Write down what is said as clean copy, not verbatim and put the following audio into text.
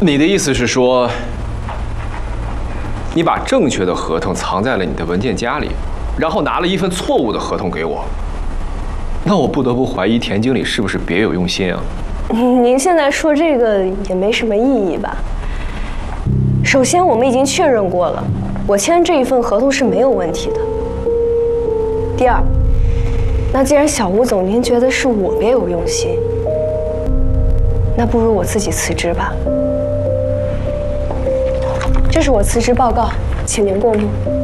你的意思是说，你把正确的合同藏在了你的文件夹里，然后拿了一份错误的合同给我？那我不得不怀疑田经理是不是别有用心啊？ 您现在说这个也没什么意义吧？首先，我们已经确认过了，我签这一份合同是没有问题的。第二，那既然小吴总您觉得是我别有用心，那不如我自己辞职吧。这是我辞职报告，请您过目。